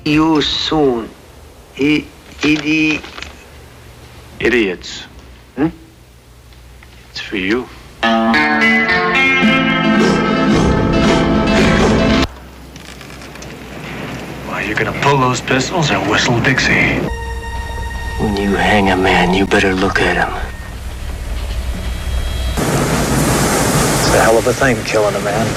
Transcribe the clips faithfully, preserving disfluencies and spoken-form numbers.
You soon. I, idi... Idiots. Hmm? It's for you. Well, you're gonna pull those pistols and whistle Dixie. When you hang a man, you better look at him. It's a hell of a thing, killing a man.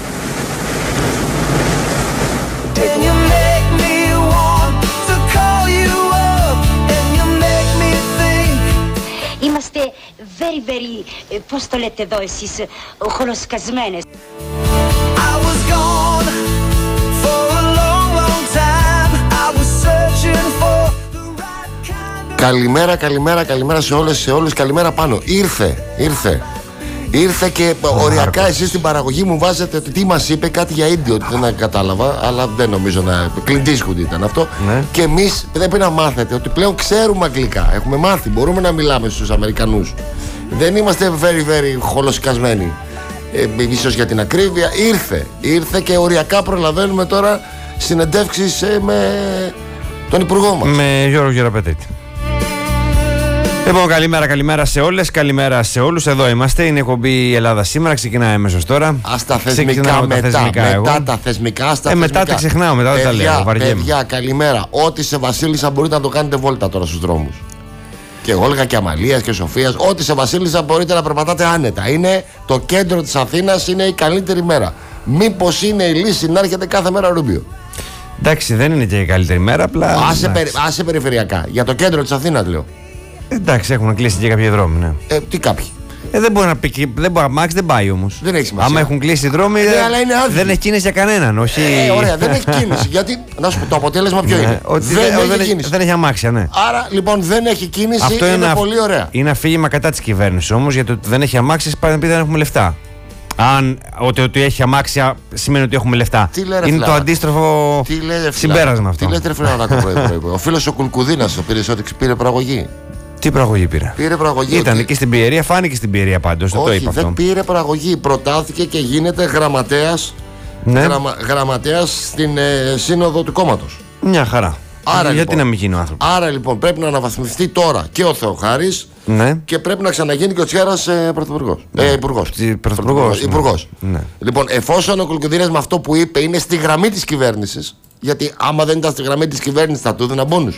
And you make me want to call you up, and you make me think. Είμαστε very, very, πώς το λέτε εδώ εσείς, χολοσκασμένες. I was gone for a long, long time. I was searching for the right kind of... Καλημέρα, καλημέρα, καλημέρα σε όλες, σε όλους. Καλημέρα πάνω. Ήρθε, ήρθε. Ήρθε και οριακά εσείς στην παραγωγή μου βάζετε τι μας είπε, κάτι για ίδιο, δεν κατάλαβα, αλλά δεν νομίζω να... Κλιντίσκουντ ήταν αυτό. Ναι. Και εμείς πρέπει να μάθετε ότι πλέον ξέρουμε αγγλικά. Έχουμε μάθει, μπορούμε να μιλάμε στους Αμερικανούς. Δεν είμαστε very very χολοσκασμένοι. Ε, ίσως για την ακρίβεια. Ήρθε, ήρθε και οριακά προλαβαίνουμε τώρα συνεντεύξεις ε, με τον Υπουργό μας. Με Γιώργο Γεραπετρίτη. Λοιπόν, καλημέρα, καλημέρα σε όλες, καλημέρα σε όλους. Εδώ είμαστε, είναι η εκπομπή Ελλάδα σήμερα. Ξεκινάει αμέσως τώρα. Ας τα θεσμικά μετά, τα θεσμικά, μετά εγώ. τα θεσμικά, ας τα ε, θεσμικά. Μετά τα ξεχνάω, μετά δεν τα λέω. Παιδιά, καλημέρα. Ό,τι σε Βασίλισσα μπορείτε να το κάνετε βόλτα τώρα στους δρόμους. Και Όλγα και Αμαλίας και Σοφίας. Ό,τι σε Βασίλισσα μπορείτε να περπατάτε άνετα. Είναι το κέντρο της Αθήνας, είναι η καλύτερη μέρα. Μήπως είναι η λύση να έρχεται κάθε μέρα Ρούμπιο? Εντάξει, δεν είναι και η καλύτερη μέρα, απλά. Άσε, περι, άσε περιφερειακά. Για το κέντρο της Αθήνας λέω. Εντάξει, έχουν κλείσει και κάποιοι δρόμοι, ναι. Ε, τι κάποιοι. Ε, δεν μπορεί να πει. Δεν μπορεί, Μάξ δεν πάει όμως. Δεν έχει σημασία. Άμα έχουν κλείσει οι δρόμοι, ε, δεν, δεν έχει κίνηση για κανέναν. Όχι... Ε, ωραία, δεν έχει κίνηση. Γιατί, να σου πω, το αποτέλεσμα ποιο είναι? Ότι δεν, δεν, έχει δεν, κίνηση. δεν έχει αμάξια, ναι. Άρα λοιπόν δεν έχει κίνηση. Αυτό είναι, είναι πολύ ωραία. Είναι αφήγημα κατά της κυβέρνησης όμως, γιατί ότι δεν έχει αμάξια πάει να πει δεν έχουμε λεφτά. Αν ότι, ότι έχει αμάξια σημαίνει ότι έχουμε λεφτά. Λέρε, είναι φλά. το αντίστροφο λέρε, συμπέρασμα αυτό. Τι λέτε, ρε φίλε, ο φίλος ο Κουλκουδίνας, ο Πυρισσότης, πήρε προαγωγή. Τι προαγωγή πήρε? Πήρε προαγωγή. Ήταν ότι... εκεί στην Πιερία, φάνηκε στην Πιερία πάντως. Όχι, το είπα δεν αυτό. πήρε προαγωγή. Προτάθηκε και γίνεται γραμματέας, ναι. γραμμα, γραμματέας στην ε, σύνοδο του κόμματος. Μια χαρά. Άρα, γιατί λοιπόν, να μην γίνει ο άνθρωπος? Άρα λοιπόν πρέπει να αναβαθμιστεί τώρα και ο Θεοχάρης, ναι. και πρέπει να ξαναγίνει και ο Τσιάρας ε, πρωθυπουργός. Ναι. Ε, υπουργός. Πρωθυπουργός. Ναι. Υπουργός. Ναι. Λοιπόν, εφόσον ο Κουλκουδίνας με αυτό που είπε είναι στη γραμμή της κυβέρνησης, γιατί άμα δεν ήταν στη γραμμή της κυβέρνησης θα του έδιναν μπόνους.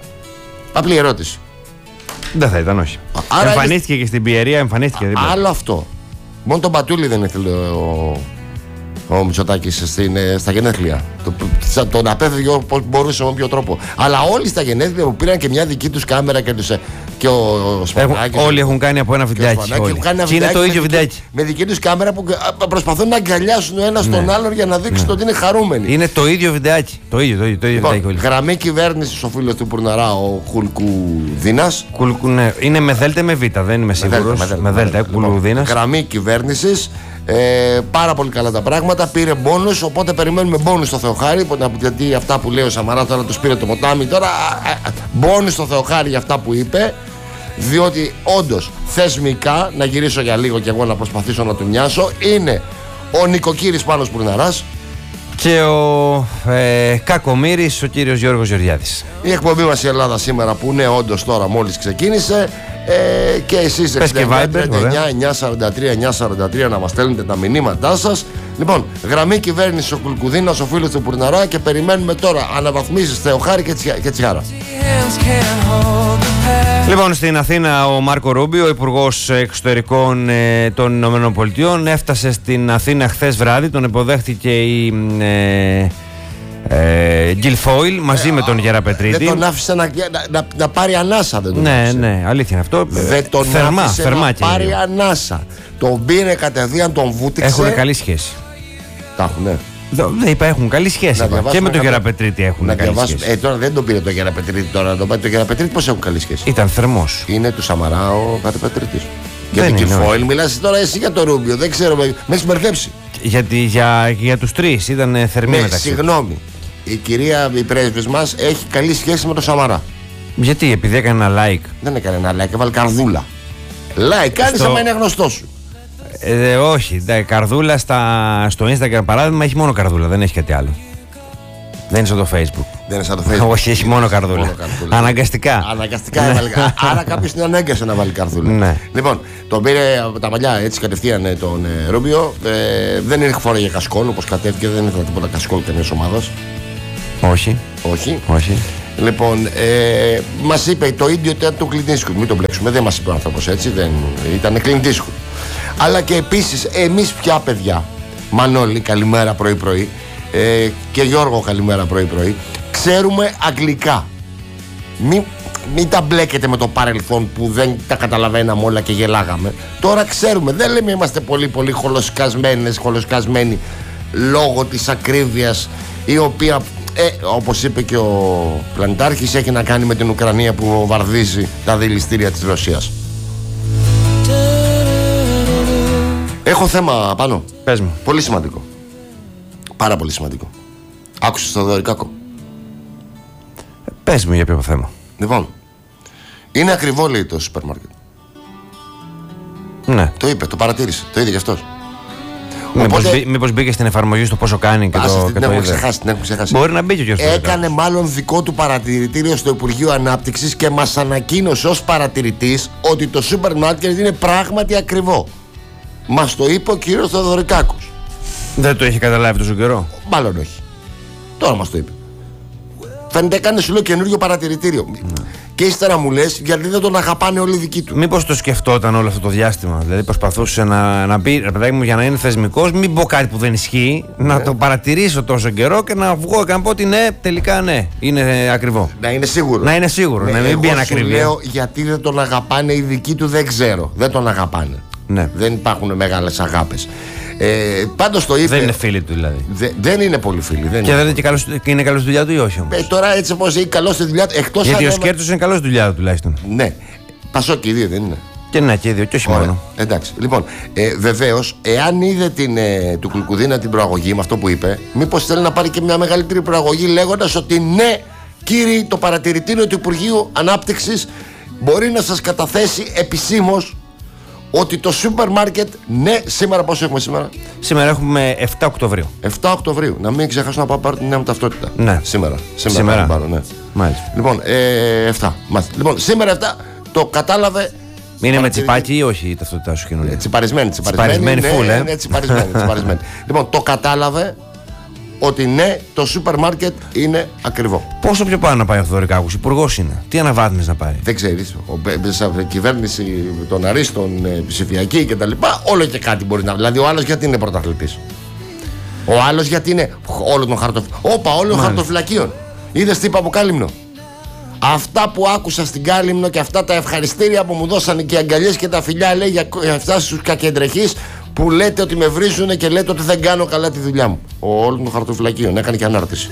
Απλή ερώτηση. Δεν θα ήταν, όχι. Άρα εμφανίστηκε είναι... και στην Πιερία, εμφανίστηκε. Α, δίπλα. Άλλο αυτό. Μόνο τον Πατούλη δεν ήθελε ο, ο Μητσοτάκης στα γενέθλια. Το, τον απέφευγε όπως μπορούσε με όποιο τρόπο. Αλλά όλοι στα γενέθλια που πήραν και μια δική τους κάμερα και, τους, και ο, ο Σπανάκης. Όλοι έχουν κάνει από ένα βιντεάκι. Και είναι το ίδιο βιντεάκι. Με δική τους κάμερα που προσπαθούν να αγκαλιάσουν ο ένας ναι. τον άλλον για να δείξουν ναι. ότι είναι χαρούμενοι. Είναι το ίδιο βιντεάκι. Το ίδιο, το ίδιο, το ίδιο λοιπόν, βιντεάκι. Γραμμή κυβέρνηση ο φίλος του Πουρναρά, ο Κουλκουδίνας. Κουλκου, ναι. Είναι με δέλτα με β, δεν είμαι σίγουρος. Με δέλτα, Κουλκουδίνας. Γραμμή κυβέρνηση. Ε, πάρα πολύ καλά τα πράγματα. Πήρε μπόνους, οπότε περιμένουμε μπόνους στο Θεοχάρη. Γιατί αυτά που λέει ο Σαμαρά τώρα τους πήρε το ποτάμι. Τώρα μπόνους στο Θεοχάρη για αυτά που είπε. Διότι όντως θεσμικά, να γυρίσω για λίγο και εγώ να προσπαθήσω να του μοιάσω, είναι ο νοικοκύρης Πάνος Πουρναράς και ο ε, κακομοίρης ο κύριος Γιώργος Γεωργιάδης. Η εκπομπή μας η Ελλάδα σήμερα που ναι όντως τώρα μόλις ξεκίνησε. Ε, και εσείς εξήντα εννιά τριάντα εννιά εννιακόσια σαράντα τρία εννιακόσια σαράντα τρία να μας στέλνετε τα μηνύματά σας. Λοιπόν, γραμμή κυβέρνηση ο Κουλκουδίνας, ο φίλος του Πουρναρά, και περιμένουμε τώρα αναβαθμίσεις Θεοχάρη και, τσια, και Τσιάρα. Λοιπόν, στην Αθήνα ο Μάρκο Ρούμπιο, ο Υπουργός Εξωτερικών ε, των ΗΠΑ, έφτασε στην Αθήνα χθες βράδυ. Τον υποδέχτηκε η ε, ε, Γκιλφόιλ μαζί ε, με τον Γεραπετρίτη. Δεν τον άφησε να, να, να, να πάρει ανάσα, δεν τον ναι, άφησε. Ναι, αλήθεια είναι αυτό. Δεν τον θερμά, άφησε θερμά να και πάρει λίγο. ανάσα. Τον πήρε κατευθείαν, τον βούτυξε. Έχουν καλή σχέση. Τα έχουν, ναι. Δεν είπα, έχουν καλή σχέση. Και με τον Γεραπετρίτη έχουν να καλή σχέση. σχέση. Ε, τώρα δεν τον πήρε τον Γεραπετρίτη, τώρα να τον πάρει τον Γεραπετρίτη, πώς έχουν καλή σχέση. Ήταν θερμός. Είναι του Σαμαρά ο Γεραπετρίτης. Για την Γκιλφόιλ μιλάς τώρα εσύ για το Ρούμπιο, δεν ξέρω, με έχει μπερδέψει. Γιατί για, για τους τρεις ήταν θερμή ναι, μεταξύ. Συγγνώμη. Η κυρία, η πρέσβης μας έχει καλή σχέση με τον Σαμαρά. Γιατί, επειδή έκανε ένα like? Δεν έκανε ένα like, έβαλε καρδούλα. Like, κάνεις άμα είναι γνωστό σου. Ε, όχι, η καρδούλα στα, στο Instagram παράδειγμα έχει μόνο καρδούλα, δεν έχει κάτι άλλο. Δεν είναι σαν το Facebook. Δεν είναι σαν το Facebook. Όχι, έχει μόνο καρδούλα. Μόνο καρδούλα. Αναγκαστικά. Αναγκαστικά έβαλε. Άρα κάποιος την ανάγκασε να βάλει καρδούλα. Ναι. Λοιπόν, τον πήρε από τα μαλλιά έτσι κατευθείαν ε, τον ε, Ρούμπιο. Ε, δεν είναι φορά για κασκόλ όπως κατέβηκε, δεν ήθελα τίποτα κασκόλ καμίας ομάδας. Όχι. Όχι. Όχι. Λοιπόν, ε, μας είπε το ίδιο ήταν του Clint Eastwood. Μην τον μπλέξουμε, δεν μας είπε ο άνθρωπος έτσι. Δεν, ήταν Clint Eastwood. Αλλά και επίσης εμείς πια παιδιά, Μανώλη, καλημέρα πρωί-πρωί, ε, και Γιώργο, καλημέρα πρωί-πρωί, ξέρουμε αγγλικά. Μην, μην τα μπλέκετε με το παρελθόν που δεν τα καταλαβαίναμε όλα και γελάγαμε. Τώρα ξέρουμε, δεν λέμε είμαστε πολύ πολύ χολοσκασμένες, χολοσκασμένοι λόγω της ακρίβειας η οποία, ε, όπως είπε και ο Πλανητάρχης, έχει να κάνει με την Ουκρανία που βαρδίζει τα δηληστήρια της Ρωσίας. Έχω θέμα πάνω. Πες μου. Πολύ σημαντικό. Πάρα πολύ σημαντικό. Άκουσες το Δωρικάκο? Πες μου για ποιο θέμα. Λοιπόν, είναι ακριβό, λέει, το σούπερ μάρκετ. Ναι. Το είπε, το παρατήρησε, το είδε κι αυτός. Μήπως, Οπότε- μπή, μήπως μπήκε στην εφαρμογή στο πόσο κάνει και Άσε, το, την και το έχουμε είδε. ξεχάσει, την έχουμε ξεχάσει. Μπορεί να μπήκε και ο Σταυρικός. Έκανε μάλλον δικό του παρατηρητήριο στο Υπουργείο Ανάπτυξης και μας ανακοίνωσε ως παρατηρητής ότι το σούπερ μάρκετ είναι πράγματι ακριβό. Μας το είπε ο κύριος Θεοδωρικάκος. Δεν το είχε καταλάβει τόσο καιρό. Μάλλον όχι. Τώρα μας το είπε. Φαίνεται έκανε σου λέω καινούριο παρατηρητήριο. Και ύστερα μου λες γιατί δεν τον αγαπάνε όλοι οι δικοί του. Μήπως το σκεφτόταν όλο αυτό το διάστημα. Δηλαδή προσπαθούσε να, να πει, ρε παιδάκι μου, για να είναι θεσμικός, μην πω κάτι που δεν ισχύει, να το παρατηρήσω τόσο καιρό και να βγω και να πω ότι ναι, τελικά ναι, είναι ακριβό. Να είναι σίγουρο. Να είναι σίγουρο, Ναι, να μην εγώ μπει σου ανακρίβεια. λέω γιατί δεν τον αγαπάνε οι δικοί του, δεν ξέρω. Δεν τον αγαπάνε. Ναι. Δεν υπάρχουν μεγάλες αγάπες. Ε, πάντως το είπε. Δεν είναι φίλοι του δηλαδή. Δε- δεν είναι πολύ φίλοι. Δεν Και είναι. δεν είναι και, καλός, και είναι καλό στη δουλειά του ή όχι όμως. Ε, τώρα έτσι όπως έχει καλό στη δουλειά του. Εκτός Γιατί αν ο έβα- Σκέρτος είναι καλό στη δουλειά του τουλάχιστον. Ναι. Πασόκι, οι δύο δεν είναι. Και ναι, και οι δύο, και όχι Ωραία. μόνο. Εντάξει. Λοιπόν, ε, βεβαίως, εάν είδε την, ε, του Κουλκουδίνα την προαγωγή με αυτό που είπε, μήπως θέλει να πάρει και μια μεγαλύτερη προαγωγή λέγοντας ότι ναι, κύριοι, το παρατηρητήριο του Υπουργείου Ανάπτυξης μπορεί να σας καταθέσει επισήμως ότι το σούπερ μάρκετ, ναι, σήμερα πόσο έχουμε σήμερα? Σήμερα έχουμε εφτά Οκτωβρίου. εφτά Οκτωβρίου. Να μην ξεχάσω να πάω πάρω την νέα μου ταυτότητα. Ναι. Σήμερα. Σήμερα. Σήμερα. θα την πάρω, ναι. Μάλιστα. Λοιπόν, ε, εφτά. Μάλιστα. Λοιπόν, σήμερα εφτά το κατάλαβε. Είναι με παρατηρητή- τσιπάκι ή όχι η ταυτότητά σου καινούργια. Ε, Τσιπαρισμένη, τσιπαρισμένη. Τσιπαρισμένη, ναι, full, ε. ναι, τσιπαρισμένη, τσιπαρισμένη. Λοιπόν, το κατάλαβε ότι ναι, το σούπερ μάρκετ είναι ακριβό. Πόσο πιο πάνω να πάει ο Θεοδωρικάκος, υπουργός είναι. Τι αναβάθμιση να πάρει. Δεν ξέρεις, ο, μπε- σαν κυβέρνηση των αρίστων, ε, ψηφιακή κτλ. Όλο και κάτι μπορεί να. Δηλαδή, ο άλλος γιατί είναι πρωταθλητής. Ο άλλος γιατί είναι όλο τον χαρτοφυλακίων. Όπα, όλο των χαρτοφυλακίων. Είδες τι είπα από Κάλυμνο? Αυτά που άκουσα στην Κάλυμνο και αυτά τα ευχαριστήρια που μου δώσανε και οι αγκαλιές και τα φιλιά, λέει, για για αυτά στους κακεντρεχείς που λέτε ότι με βρίζουν και λέτε ότι δεν κάνω καλά τη δουλειά μου. Ο όλων των χαρτοφυλακίων έκανε και ανάρτηση.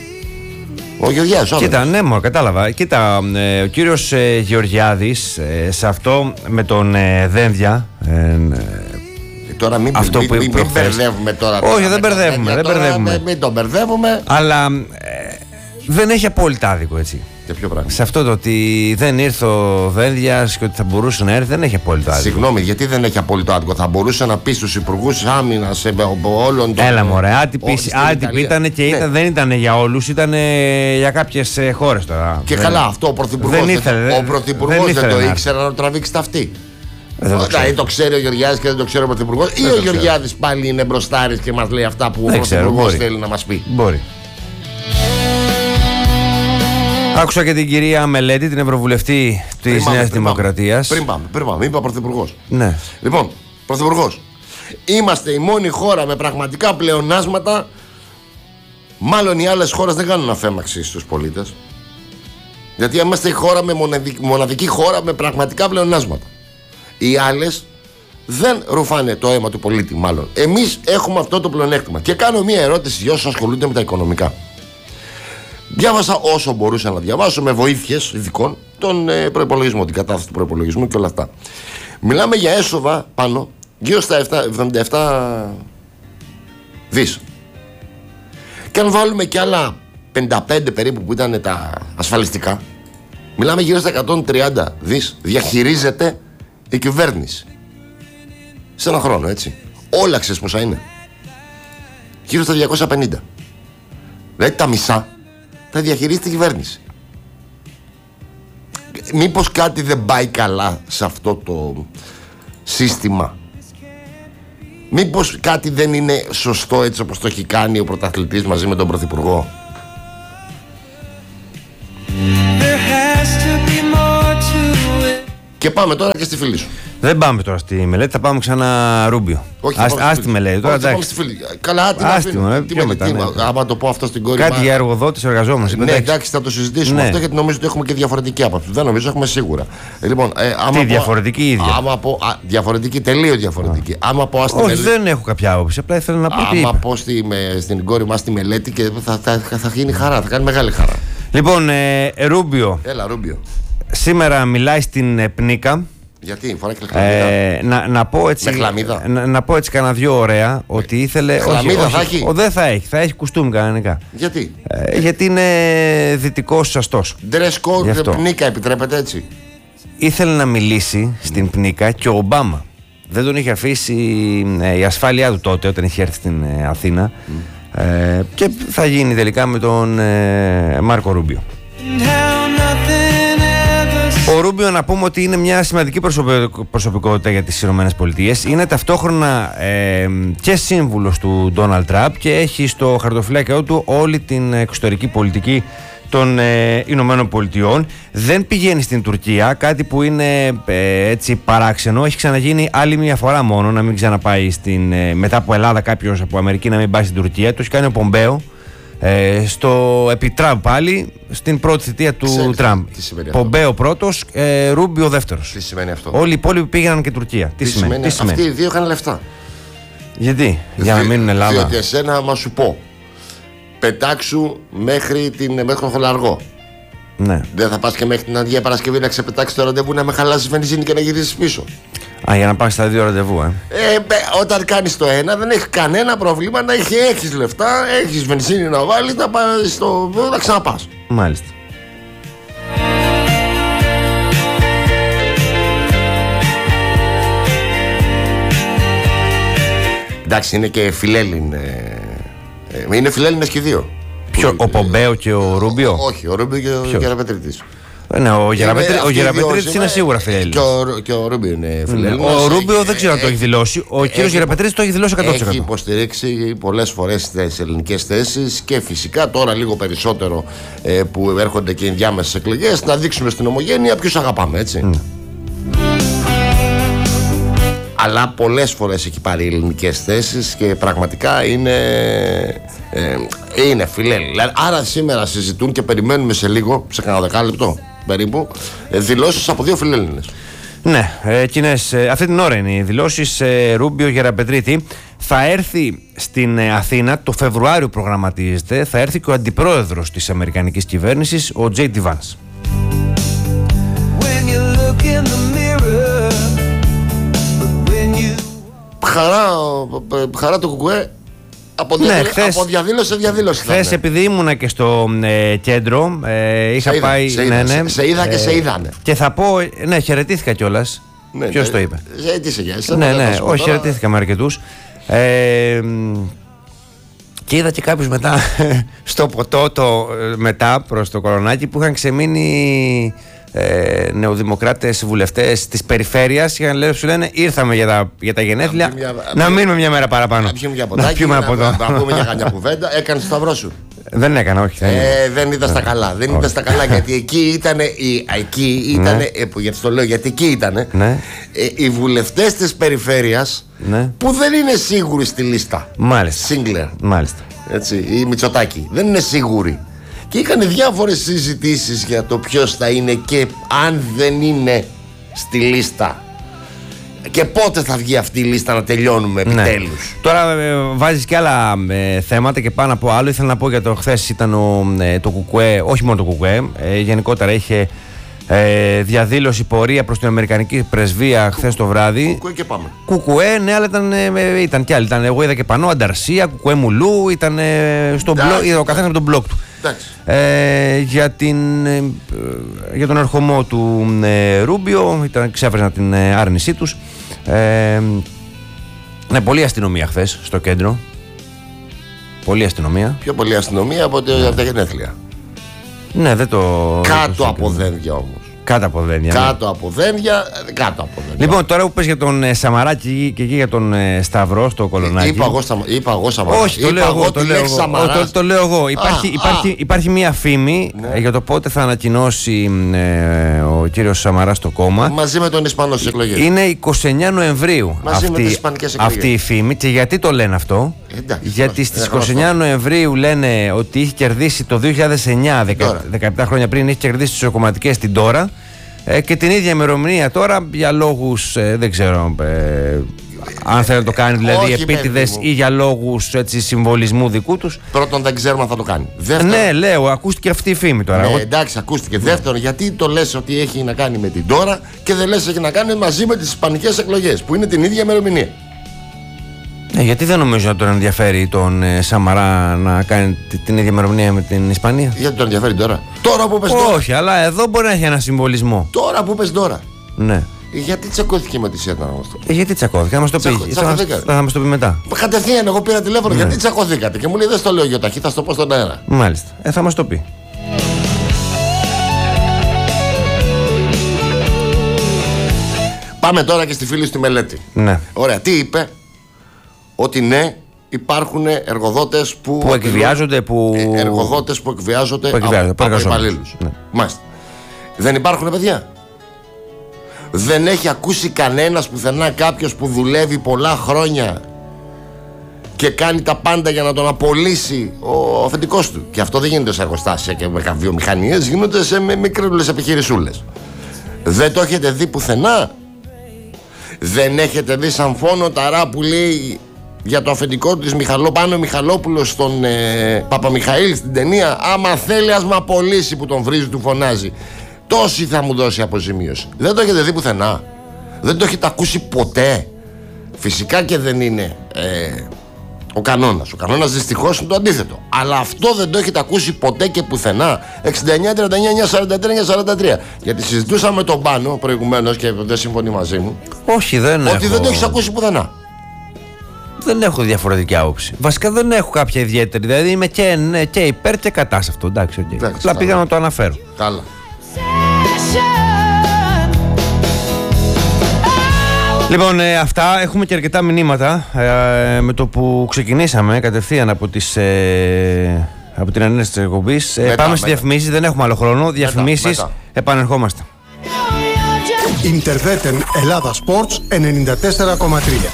Ο Γεωργιάδης, ο Κοίτα, ναι, μωρέ, κατάλαβα. Κοίτα, ε, ο κύριος ε, Γεωργιάδης ε, σε αυτό με τον ε, Δένδια. Ε, ε, Τώρα μην, Αυτό μην, που μην, είπε μην προχθές. μπερδεύουμε τώρα. Όχι, τώρα δεν με τα μπερδεύουμε, τέτοια. δεν Τώρα μπερδεύουμε. Μην, μην τον μπερδεύουμε. αλλά ε, δεν έχει απόλυτα άδικο, έτσι. Για ποιο πράγμα? Σε αυτό το ότι δεν ήρθε ο Δένδιας και ότι θα μπορούσε να έρθει, δεν έχει απόλυτα άδικο. Συγγνώμη, γιατί δεν έχει απόλυτο άδικο? Θα μπορούσε να πει στους υπουργούς άμυνας ε, όλων των. Έλα μωρέ, άτυπη, Όχι, στην άτυπη Ιταλία. ήταν και Ναι. ήταν, δεν ήταν για όλους, ήταν για κάποιες ε, χώρες τώρα. Και Δεν- καλά, αυτό ο Πρωθυπουργός δεν δεν, ήθελε, ο δεν- Πρωθυπουργός δεν δεν, ήθελε το να ήξερε να το τραβήξει τα αυτή. Δεν το ξέρω. Δηλαδή το ξέρει ο Γεωργιάδης και δεν το ξέρει ο Πρωθυπουργός, ή το ο ξέρω. Γεωργιάδης πάλι είναι μπροστάρης και μας λέει αυτά που ο Δεν ξέρω, Πρωθυπουργός μπορεί. θέλει να μας πει. Μπορεί. Άκουσα και την κυρία Μελέτη, την Ευρωβουλευτή Πριν της πάμε, Νέας πριν πάμε. Δημοκρατίας. Πριν πάμε, πριν πάμε, είπα Πρωθυπουργός. Ναι. Λοιπόν, Πρωθυπουργός, είμαστε η μόνη χώρα με πραγματικά πλεονάσματα. Μάλλον οι άλλες χώρες δεν κάνουν αφέμαξη στους πολίτες. Γιατί είμαστε η χώρα με μοναδική, μοναδική χώρα με πραγματικά πλεονάσματα. Οι άλλες δεν ρουφάνε το αίμα του πολίτη, μάλλον. Εμείς έχουμε αυτό το πλεονέκτημα. Και κάνω μία ερώτηση για όσους ασχολούνται με τα οικονομικά. Διάβασα όσο μπορούσα να διαβάσω με βοήθειες ειδικών τον ε, προϋπολογισμό, την κατάθεση του προϋπολογισμού και όλα αυτά. Μιλάμε για έσοδα πάνω γύρω στα εβδομήντα επτά δις. Και αν βάλουμε και άλλα πενήντα πέντε περίπου που ήταν τα ασφαλιστικά, μιλάμε γύρω στα εκατόν τριάντα δις διαχειρίζεται η κυβέρνηση. Σε ένα χρόνο, έτσι. Όλα ξέρεις πόσα είναι? Γύρω στα διακόσια πενήντα. Δηλαδή τα μισά θα διαχειρίζει την κυβέρνηση. Μήπως κάτι δεν πάει καλά σε αυτό το σύστημα? Μήπως κάτι δεν είναι σωστό έτσι όπως το έχει κάνει ο πρωταθλητής μαζί με τον Πρωθυπουργό? Και πάμε τώρα και στη φίλη σου. Δεν πάμε τώρα στη μελέτη, θα πάμε ξανά Ρούμπιο. Όχι, Ας, ας τη μελέτη τώρα, όχι, εντάξει. στη φίλη. Καλά, τι Άστι να μου, ε, τι πιο μελέτη, μετά, τι, ναι. άμα το πω αυτό στην κόρη. Κάτι μα- για εργοδότης εργαζόμενος. Ναι, εντάξει, θα το συζητήσουμε Ναι. αυτό γιατί νομίζω ότι έχουμε και διαφορετική άποψη. Δεν νομίζω, έχουμε σίγουρα. Ε, λοιπόν, ε, άμα Τι, πω- διαφορετική ή ίδια? Άμα πω, α, διαφορετική, τελείω διαφορετική. Α. Άμα πω, ας τη Όχι, μελέτη- δεν έχω κάποια άποψη. Απλά ήθελα να πω τι άμα είπα. πω στη, με, στην κόρη μας τη μελέτη και θα, θα, θα, θα γίνει χαρά, θα κάνει μεγάλη χαρά. Λοιπόν, ε, Ρούμπιο Έλα, Ρούμπιο. σήμερα μιλάει στην ε, Πνίκα. Γιατί, φοράει και χλαμίδα. Ε, να, να, πω έτσι, Με χλαμίδα. να, να πω έτσι κανένα δυο ωραία ότι ήθελε. Χλαμίδα όχι, θα όχι, έχει? ο, δεν θα έχει, θα έχει κουστούμ κανονικά. Γιατί. Ε, γιατί είναι δυτικός σαστός. Dress Γι' αυτό. code πνίκα επιτρέπεται έτσι. Ήθελε να μιλήσει στην Πνίκα και ο Ομπάμα. Δεν τον είχε αφήσει ε, η ασφάλειά του τότε όταν είχε έρθει στην ε, Αθήνα. Mm. Ε, και θα γίνει τελικά με τον ε, Μάρκο Ρούμπιο. Ο Ρούμπιο, να πούμε ότι είναι μια σημαντική προσωπι- προσωπικότητα για τις ΗΠΑ. Είναι ταυτόχρονα ε, και σύμβουλος του Ντόναλντ Τραμπ και έχει στο χαρτοφυλάκιό του όλη την εξωτερική πολιτική των ε, Ηνωμένων Πολιτειών. Δεν πηγαίνει στην Τουρκία, κάτι που είναι ε, έτσι παράξενο. Έχει ξαναγίνει άλλη μια φορά μόνο να μην ξαναπάει στην, ε, μετά από Ελλάδα κάποιος από Αμερική να μην πάει στην Τουρκία. Το έχει κάνει ο Πομπέο. Ε, στο επί Τραμπ πάλι, στην πρώτη θητεία του Ξέρω Τραμπ. τι σημαίνει αυτό. Πομπέο πρώτος, ε, Ρούμπιο δεύτερος. Τι σημαίνει αυτό? Όλοι οι υπόλοιποι πήγαιναν και Τουρκία. Τι, σημαίνει, τι σημαίνει. Αυτοί οι δύο είχαν λεφτά. Γιατί, για να Δι- μείνουν Ελλάδα. Διότι εσένα, μα σου πω, πετάξου μέχρι, την, μέχρι τον Χολαργό. Ναι. Δεν θα πα και μέχρι την Αγία Παρασκευή να ξεπετάξει το ραντεβού, να με χαλάσει βενζίνη και να γυρίσει πίσω. Α, για να πας στα δύο ραντεβού, ε. Ε, μπε, όταν κάνει το ένα, δεν έχει κανένα πρόβλημα να έχει έχεις λεφτά, έχει βενζίνη να βάλει, να πάει στο. να ξαναπά. Μάλιστα. Εντάξει, είναι και φιλέλλην. Ε, ε, είναι φιλέλληνες και οι δύο. Ποιο, ο Πομπέο και ο Ρούμπιο. Όχι, ο Ρούμπιο και ο Ποιος? Γεραπετρίτης. Ε, ναι, ο Γεραπετρί- ο Αυτοί οι Γεραπετρίτης δύο είναι σίγουρα Και φιλέλληνος. ο, και ο Ρούμπιο είναι φιλέλληνος. Ο Ρούμπιο δεν ξέρω αν το Έχει- έχει δηλώσει. Ο κύριος έχει- Γεραπετρίτης το έχει δηλώσει εκατό τοις εκατό. Έχει υποστηρίξει πολλές φορές τις ελληνικές θέσεις και φυσικά τώρα λίγο περισσότερο ε, που έρχονται και οι ενδιάμεσες εκλογές να δείξουμε στην ομογένεια ποιους αγαπάμε, έτσι. Mm. Αλλά πολλές φορές έχει πάρει ελληνικές θέσεις και πραγματικά είναι, ε, είναι φιλέλληνοι. Δηλαδή, άρα σήμερα συζητούν και περιμένουμε σε λίγο, σε κανένα δεκάλεπτο περίπου, ε, δηλώσεις από δύο φιλέλληνες. Ναι, ε, κοινές, ε, αυτή την ώρα είναι οι δηλώσεις. ε, Ρούμπιο Γεραπετρίτη θα έρθει στην ε, Αθήνα, το Φεβρουάριο προγραμματίζεται, θα έρθει και ο αντιπρόεδρος της Αμερικανικής κυβέρνησης, ο Τζέι Ντι Βάνς. When you look in the mirror, but when you Χαρά, ε, χαρά το κουκουέ από, Ναι, διαδήλωση, χθες- από διαδήλωση σε διαδήλωση. θα Χθε, είναι. επειδή ήμουνα και στο ε, κέντρο, ε, είχα Σε είδα, πάει. σε είδα, σε- σε είδα και σε είδανε. Και θα πω, ε, ναι, χαιρετήθηκα κιόλα. Ναι, Ποιο ναι, το είπε. ε, τι είσαι για εσένα, Ναι, δεν θα ναι, σου πω όχι, τώρα. χαιρετήθηκα με αρκετού. Ε, μ, και είδα και κάποιους μετά στο ποτό το, ε, μετά προς το Κορονάκι που είχαν ξεμείνει ε, νεοδημοκράτες βουλευτές της περιφέρειας. Είχαν λέει, σου λένε ήρθαμε για τα, για τα γενέθλια Να πιούμε να, μια- μείνουμε μια μέρα παραπάνω. Να πιούμε μια ποτάκι, πιούμε να, ένα ποτό. να, να πούμε μια καμιά κουβέντα. Έκανε το σταυρό σου. Δεν έκανα, όχι. δεν έκανα. Ε, δεν ήταν στα καλά. Δεν ήταν στα καλά γιατί εκεί ήταν. Εκεί ήταν. Ναι. Ε, που, γιατί το λέω, γιατί εκεί ήταν. Ναι. Ε, οι βουλευτές της περιφέρειας Ναι. που δεν είναι σίγουροι στη λίστα. Μάλιστα. Σίγκλερ. Μάλιστα. Έτσι, ή Μητσοτάκη. Δεν είναι σίγουροι. Και είχαν διάφορες συζητήσεις για το ποιος θα είναι και αν δεν είναι στη λίστα. Και πότε θα βγει αυτή η λίστα να τελειώνουμε επιτέλους. Τώρα ε, βάζεις και άλλα ε, θέματα και πάνω από άλλο. Ήθελα να πω για το χθες ήταν ο, ε, το Κουκουέ, όχι μόνο το Κουκουέ, ε, γενικότερα είχε ε, διαδήλωση πορεία προς την Αμερικανική πρεσβεία χθες το βράδυ. Κουκουέ και πάμε. Κουκουέ, ναι, αλλά ήταν, ε, ήταν κι άλλοι. Ήταν, εγώ είδα και πανό, Ανταρσία, Κουκουέ Μουλού, ήταν ε, στο Εντάξει. μπλοκ, είδα ο καθένας με τον μπλοκ του. Εντάξει. Ε, για, την, ε, για τον ερχομό του ε, Ρούμπιο, ήταν, ξέφεραν την ε, άρνησή τους. Ε, ναι, πολλή αστυνομία χθες στο κέντρο. Πολλή αστυνομία. Πιο πολύ αστυνομία από, ότι από τα γενέθλια. Ναι, δεν το. Κάτω δεν το από δένδια όμως. Κάτω από δένδια. Κάτω από δένδια, κάτω από δένδια. Λοιπόν, τώρα που πες για τον ε, Σαμαράκη και εκεί για τον ε, Σταυρό στο Κολονάκι. Είπα εγώ, Σαμα... είπα εγώ Σαμαρά. Όχι, το είπα λέω εγώ. τη Το λέω λέξη εγώ. Σαμαράς. Ο, το, το λέω εγώ. Υπάρχει, Α, υπάρχει, α. υπάρχει μια φήμη Ναι. ε, για το πότε θα ανακοινώσει ε, ο κύριος Σαμαράς το κόμμα. Μαζί με τον Ισπανό στις εκλογές. Είναι είκοσι εννέα Νοεμβρίου Μαζί με αυτή, τις ισπανικές εκλογές. αυτή η φήμη. Και γιατί το λένε αυτό? Εντάξει, γιατί όχι, στις είναι είκοσι εννέα γνωστό. Νοεμβρίου λένε ότι είχε κερδίσει το δύο χιλιάδες εννέα, Τώρα. δεκαεπτά χρόνια πριν, είχε κερδίσει τις οικοκομματικές την τώρα. Ε, και την ίδια ημερομηνία τώρα για λόγους ε, δεν ξέρω ε, αν θέλει να το κάνει δηλαδή Όχι, επίτηδες παιδί μου. ή για λόγους έτσι, συμβολισμού δικού τους. Πρώτον, δεν ξέρουμε αν θα το κάνει. Δεύτερον, Ναι, λέω, ακούστηκε αυτή η φήμη τώρα. ναι, Εγώ- εντάξει, ακούστηκε. Δεύτερον, γιατί το λες ότι έχει να κάνει με την τώρα και δεν λες έχει να κάνει μαζί με τις ισπανικές εκλογές που είναι την ίδια ημερομηνία. Ε, γιατί δεν νομίζω να τον ενδιαφέρει τον ε, Σαμαρά να κάνει τη- την ίδια ημερομηνία με την Ισπανία. Γιατί τον ενδιαφέρει τώρα. Τώρα που πες τώρα. Όχι, αλλά εδώ μπορεί να έχει ένα συμβολισμό. Τώρα που πες τώρα. Ναι. Γιατί τσακώθηκε με τη ΣΕΤΑ όμως τώρα. Ε, γιατί τσακώθηκε, θα μας το πει. Τσακω- Θα, τσακωθήκατε. θα μας το πει μετά. Κατευθείαν εγώ πήρα τηλέφωνο Ναι. γιατί τσακωθήκατε και μου λέει δεν στο λέω γιοταχή, θα στο πω στον αέρα. Μάλιστα. Ε, θα μας το πει. Πάμε τώρα και στη φίλη στη μελέτη. Ναι. Ωραία, τι είπε? Ότι ναι, υπάρχουν εργοδότες που. Που εκβιάζονται, που. Ε, εργοδότες που εκβιάζονται, Που εκβιάζονται, από, από από εργαζόμενους. υπαλλήλους. Ναι. Μάλιστα. Δεν υπάρχουν παιδιά. Δεν έχει ακούσει κανένας πουθενά κάποιος που δουλεύει πολλά χρόνια και κάνει τα πάντα για να τον απολύσει ο αφεντικός του. Και αυτό δεν γίνεται σε εργοστάσια και με βιομηχανίες, γίνονται σε μικρές επιχειρησούλες. Δεν το έχετε δει πουθενά? Δεν έχετε δει σαν φόνο ταρά που λέει για το αφεντικό της Μιχαλό, Πάνο Μιχαλόπουλος στον ε, Παπαμιχαήλ στην ταινία? Άμα θέλει ας με απολύσει, που τον βρίζει, του φωνάζει. Τόση θα μου δώσει αποζημίωση. Δεν το έχετε δει πουθενά? Δεν το έχετε ακούσει ποτέ? Φυσικά και δεν είναι ε, ο κανόνας. Ο κανόνας δυστυχώς είναι το αντίθετο. Αλλά αυτό δεν το έχετε ακούσει ποτέ και πουθενά. εξήντα εννιά τριάντα εννιά εννιακόσια σαράντα τρία εννιακόσια σαράντα τρία. Γιατί συζητούσαμε τον Πάνο προηγουμένως και δεν συμφωνεί μαζί μου. Όχι, δεν έχω. Ότι δεν το έχεις ακούσει πουθενά. Δεν έχω διαφορετική άποψη. Βασικά δεν έχω κάποια ιδιαίτερη. Δηλαδή είμαι και, ναι, και υπέρ και κατά σε αυτό. Εντάξει, okay. Εντάξει, Απλά πήγα καλά. να το αναφέρω. Καλά. Λοιπόν, ε, αυτά. Έχουμε και αρκετά μηνύματα ε, με το που ξεκινήσαμε κατευθείαν από, τις, ε, από την ανένεση της εκπομπής. Ε, Μετά, πάμε στις μετά. διαφημίσεις, δεν έχουμε άλλο χρόνο. Διαφημίσεις, μετά. επανερχόμαστε. Ιντερβέτεν Ελλάδα Sports ενενήντα τέσσερα κόμμα τρία.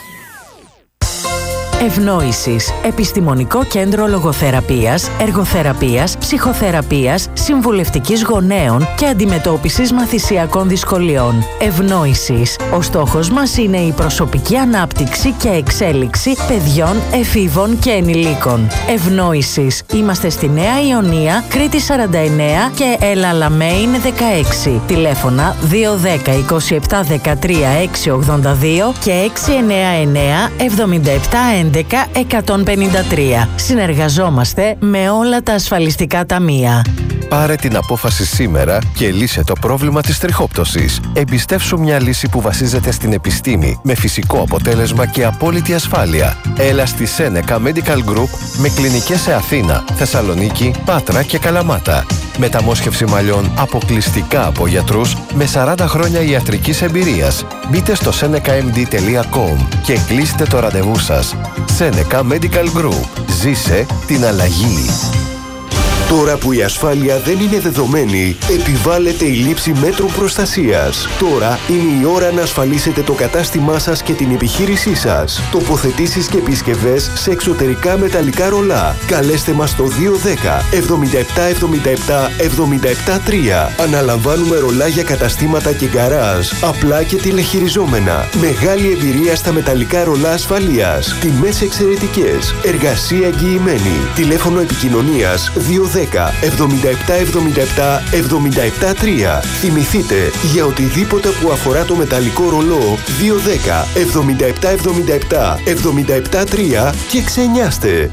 Ευνόησης. Επιστημονικό κέντρο λογοθεραπείας, εργοθεραπείας, ψυχοθεραπείας, συμβουλευτικής γονέων και αντιμετώπισης μαθησιακών δυσκολιών. Ευνόησης. Ο στόχος μας είναι η προσωπική ανάπτυξη και εξέλιξη παιδιών, εφήβων και ενηλίκων. Ευνόησης. Είμαστε στη Νέα Ιωνία, Κρήτη σαράντα εννέα και Ελαλαμέιν δεκαέξι. Τηλέφωνα δύο ένα μηδέν δύο επτά ένα τρία έξι ογδόντα δύο και έξι εννιά εννιά εβδομήντα επτά έντεκα εκατόν πενήντα τρία. Συνεργαζόμαστε με όλα τα ασφαλιστικά ταμεία. Πάρε την απόφαση σήμερα και λύσε το πρόβλημα της τριχόπτωσης. Εμπιστεύσου μια λύση που βασίζεται στην επιστήμη, με φυσικό αποτέλεσμα και απόλυτη ασφάλεια. Έλα στη Seneca Medical Group με κλινικές σε Αθήνα, Θεσσαλονίκη, Πάτρα και Καλαμάτα. Μεταμόσχευση μαλλιών αποκλειστικά από γιατρούς με σαράντα χρόνια ιατρικής εμπειρίας. Μπείτε στο seneca m d τελεία com και κλείστε το ραντεβού σας. Seneca Medical Group. Ζήσε την αλλαγή. Τώρα που η ασφάλεια δεν είναι δεδομένη, επιβάλλεται η λήψη μέτρων προστασίας. Τώρα είναι η ώρα να ασφαλίσετε το κατάστημά σας και την επιχείρησή σας. Τοποθετήσεις και επισκευές σε εξωτερικά μεταλλικά ρολά. Καλέστε μας στο δύο ένα μηδέν εβδομήντα επτά εβδομήντα επτά εβδομήντα επτά τρία. Αναλαμβάνουμε ρολά για καταστήματα και γκαράζ, απλά και τηλεχειριζόμενα. Μεγάλη εμπειρία στα μεταλλικά ρολά ασφαλείας. Τιμές εξαιρετικές. Εργασία εγγυημένη. Τηλέφωνο επικοινωνίας δύο ένα μηδέν εβδομήντα επτά εβδομήντα επτά εβδομήντα επτά τρία. Θυμηθείτε, για οτιδήποτε που αφορά το μεταλλικό ρολό, δύο ένα μηδέν εβδομήντα επτά εβδομήντα επτά εβδομήντα επτά τρία και ξενιάστε.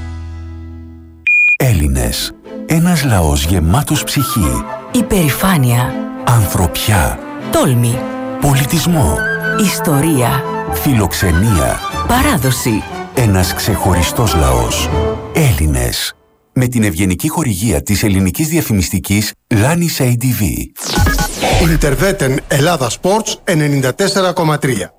Έλληνες. Ένας λαός γεμάτος ψυχή. Υπερηφάνεια. Ανθρωπιά. Τόλμη. Πολιτισμό. Ιστορία. Φιλοξενία. Παράδοση. Ένας ξεχωριστός λαός. Έλληνες. με την ευγενική χορηγία της ελληνικής διαφημιστικής Lanis έι ντι βι. Ιντερβέτεν Ελλάδα Sports ενενήντα τέσσερα κόμμα τρία.